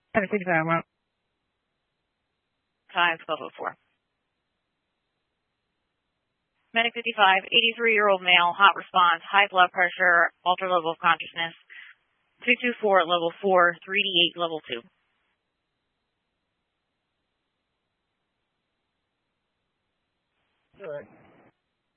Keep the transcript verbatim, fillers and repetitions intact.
ten fifty-five, well. Five twelve oh four. Medic fifty-five, eighty-three-year-old male, hot response, high blood pressure, altered level of consciousness, two two four at level four, three D eight level two. All right.